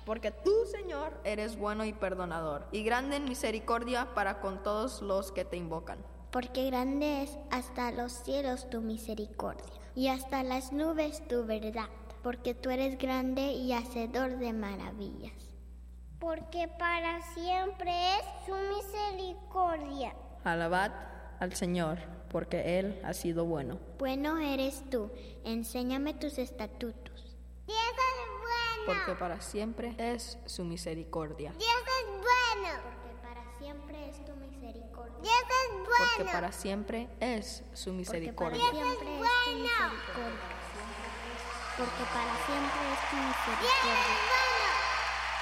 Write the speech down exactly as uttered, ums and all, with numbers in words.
Porque tú, Señor, eres bueno y perdonador, y grande en misericordia para con todos los que te invocan. Porque grande es hasta los cielos tu misericordia, y hasta las nubes tu verdad. Porque tú eres grande y hacedor de maravillas. Porque para siempre es su misericordia. Alabad al Señor, porque Él ha sido bueno. Bueno eres tú, enséñame tus estatutos. Dios es bueno. Porque para siempre es su misericordia. Dios es bueno. Porque para siempre es tu misericordia. Dios es bueno. Porque para siempre es su misericordia. Porque para siempre es tu misericordia. Porque para siempre es tu misericordia. Dios es bueno.